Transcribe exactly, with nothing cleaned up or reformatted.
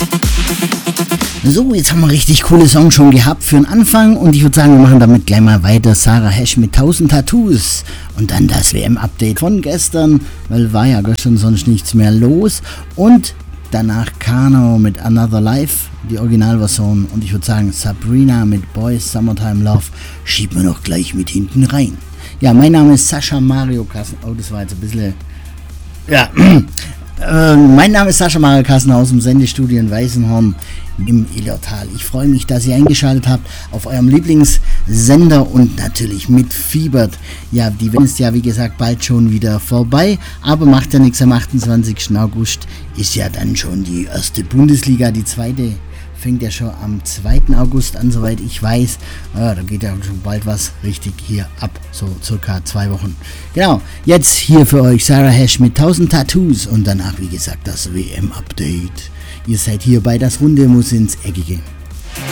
So, jetzt haben wir richtig coole Songs schon gehabt für den Anfang und ich würde sagen, wir machen damit gleich mal weiter. Sarah Hash mit tausend Tattoos und dann das W M-Update von gestern, weil war ja gestern sonst nichts mehr los und danach Kano mit Another Life, die Originalversion und ich würde sagen, Sabrina mit Boys Summertime Love schieben wir noch gleich mit hinten rein. Ja, mein Name ist Sascha Mario Kassen. Oh, das war jetzt ein bisschen... Ja, äh, mein Name ist Sascha Mario Kassen aus dem Sendestudio in Weißenhorn im Illertal. Ich freue mich, dass ihr eingeschaltet habt auf eurem Lieblingssender und natürlich mitfiebert. Ja, die Welt ist ja wie gesagt bald schon wieder vorbei, aber macht ja nichts. Am achtundzwanzigsten August ist ja dann schon die erste Bundesliga, die zweite fängt ja schon am zweiten August an, soweit ich weiß. Ja, da geht ja schon bald was richtig hier ab, so circa zwei Wochen. Genau, jetzt hier für euch Sarah Hash mit tausend Tattoos und danach, wie gesagt, das W M-Update. Ihr seid hier bei Das Runde muss ins Eckige.